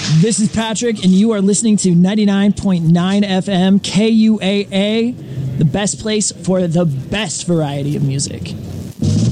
This is Patrick, and you are listening to 99.9 FM KUAA, the best place for the best variety of music.